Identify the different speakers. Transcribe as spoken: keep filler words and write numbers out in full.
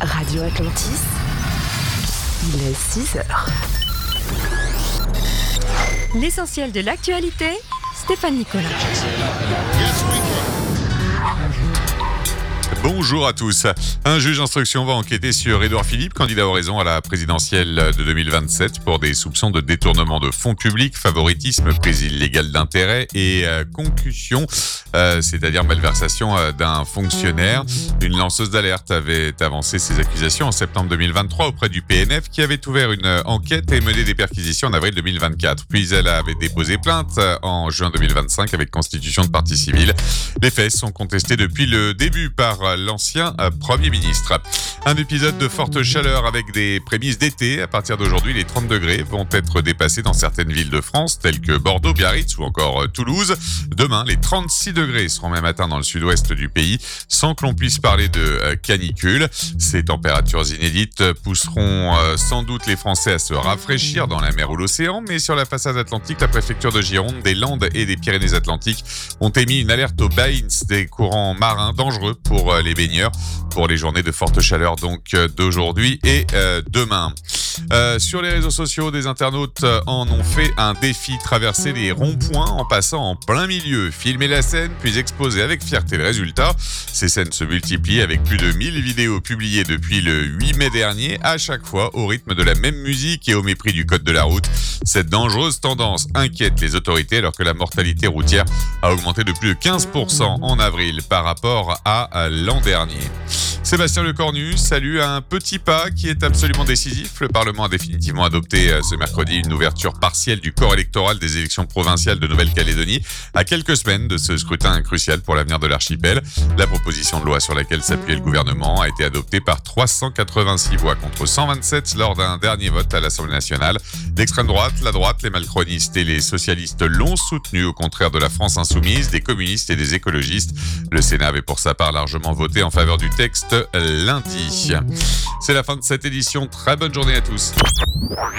Speaker 1: Radio Atlantis, il est six heures.
Speaker 2: L'essentiel de l'actualité, Stéphane Nicolas.
Speaker 3: Bonjour à tous. Un juge d'instruction va enquêter sur Édouard Philippe, candidat au raison à la présidentielle de deux mille vingt-sept, pour des soupçons de détournement de fonds publics, favoritisme, prise illégale d'intérêt et euh, concussion, euh, c'est-à-dire malversation euh, d'un fonctionnaire. Une lanceuse d'alerte avait avancé ces accusations en septembre deux mille vingt-trois auprès du P N F, qui avait ouvert une euh, enquête et mené des perquisitions en avril deux mille vingt-quatre. Puis elle avait déposé plainte euh, en juin deux mille vingt-cinq avec constitution de partie civile. Les faits sont contestés depuis le début par l'ancien Premier ministre. Un épisode de forte chaleur avec des prémices d'été. À partir d'aujourd'hui, les trente degrés vont être dépassés dans certaines villes de France, telles que Bordeaux, Biarritz ou encore Toulouse. Demain, les trente-six degrés seront même atteints dans le sud-ouest du pays, sans que l'on puisse parler de canicule. Ces températures inédites pousseront sans doute les Français à se rafraîchir dans la mer ou l'océan, mais sur la façade atlantique, la préfecture de Gironde, des Landes et des Pyrénées-Atlantiques ont émis une alerte au bains des courants marins dangereux pour les baigneurs pour les journées de forte chaleur donc d'aujourd'hui et euh, demain. Euh, sur les réseaux sociaux, des internautes en ont fait un défi: traverser les ronds-points en passant en plein milieu, filmer la scène puis exposer avec fierté le résultat. Ces scènes se multiplient avec plus de mille vidéos publiées depuis le huit mai dernier, à chaque fois au rythme de la même musique et au mépris du code de la route. Cette dangereuse tendance inquiète les autorités alors que la mortalité routière a augmenté de plus de quinze pour cent en avril par rapport à l'an dernier. Sébastien Lecornu salue un petit pas qui est absolument décisif. Le Parlement a définitivement adopté ce mercredi une ouverture partielle du corps électoral des élections provinciales de Nouvelle-Calédonie, à quelques semaines de ce scrutin crucial pour l'avenir de l'archipel. La proposition de loi sur laquelle s'appuyait le gouvernement a été adoptée par trois cent quatre-vingt-six voix contre cent vingt-sept lors d'un dernier vote à l'Assemblée nationale. L'extrême droite, la droite, les macronistes et les socialistes l'ont soutenu, au contraire de la France insoumise, des communistes et des écologistes. Le Sénat avait pour sa part largement voté en faveur du texte lundi. C'est la fin de cette édition. Très bonne journée à tous.